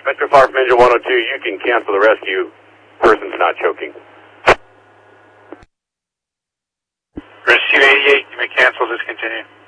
Mr. Far from engine 102, you can cancel the rescue. Person's not choking. Rescue 88, you may cancel, discontinue.